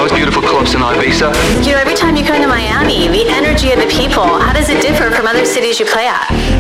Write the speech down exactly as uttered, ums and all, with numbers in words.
most beautiful clubs in Ibiza. You know, every time you come to Miami, the energy of the people, how does it differ from other cities you play at?